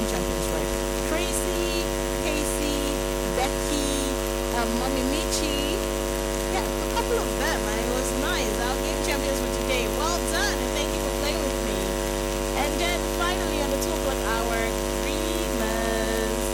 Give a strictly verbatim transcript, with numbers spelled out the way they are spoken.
hidden champions, right? Tracy, Casey, Becky, um, Mommy